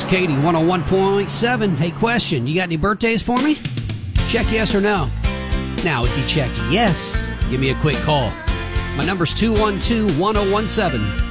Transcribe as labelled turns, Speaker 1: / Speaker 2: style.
Speaker 1: Katie, 101.7. Hey, question. You got any birthdays for me? Check yes or no. Now, if you checked yes, give me a quick call. My number's 212-1017.